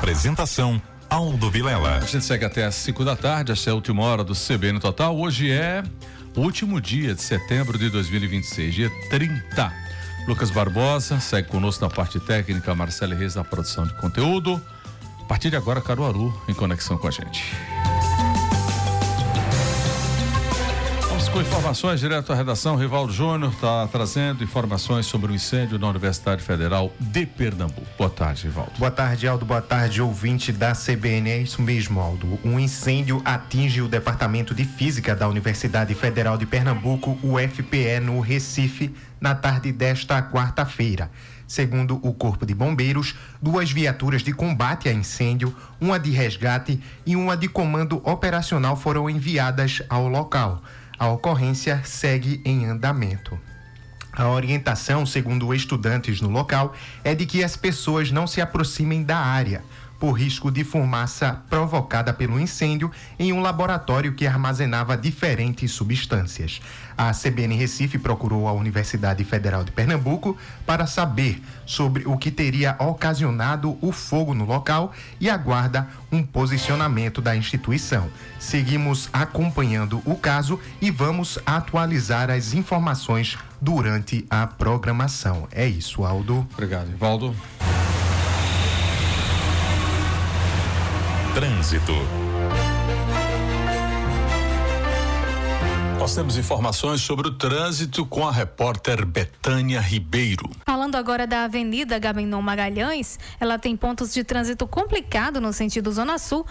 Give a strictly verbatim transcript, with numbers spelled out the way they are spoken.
Apresentação Aldo Vilela. A gente segue até às cinco da tarde, essa é a última hora do C B N Total. Hoje é o último dia de setembro de dois mil e vinte e seis, dia trinta. Lucas Barbosa segue conosco na parte técnica, Marcelo Reis na produção de conteúdo. A partir de agora, Caruaru em conexão com a gente. Vamos com informações direto à redação. Rivaldo Júnior está trazendo informações sobre o incêndio na Universidade Federal de Pernambuco. Boa tarde, Rivaldo. Boa tarde, Aldo. Boa tarde, ouvinte da C B N. É isso mesmo, Aldo. Um incêndio atinge o Departamento de Física da Universidade Federal de Pernambuco, o U F P E, no Recife, na tarde desta quarta-feira. Segundo o Corpo de Bombeiros, duas viaturas de combate a incêndio, uma de resgate e uma de comando operacional foram enviadas ao local. A ocorrência segue em andamento. A orientação, segundo estudantes no local, é de que as pessoas não se aproximem da área, por risco de fumaça provocada pelo incêndio em um laboratório que armazenava diferentes substâncias. A C B N Recife procurou a Universidade Federal de Pernambuco para saber sobre o que teria ocasionado o fogo no local e aguarda um posicionamento da instituição. Seguimos acompanhando o caso e vamos atualizar as informações durante a programação. É isso, Aldo. Obrigado, Rivaldo. Trânsito. Nós temos informações sobre o trânsito com a repórter Betânia Ribeiro. Falando agora da Avenida Agamenon Magalhães, ela tem pontos de trânsito complicado no sentido Zona Sul,